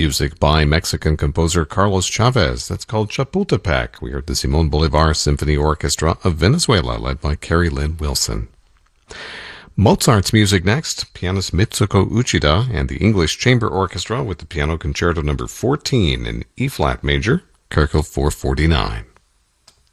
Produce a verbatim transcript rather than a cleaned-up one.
music by Mexican composer Carlos Chavez. That's called Chapultepec. We heard the Simon Bolivar Symphony Orchestra of Venezuela, led by Carrie Lynn Wilson. Mozart's music next, pianist Mitsuko Uchida and the English Chamber Orchestra with the Piano Concerto number fourteen in E-flat major, K four forty-nine.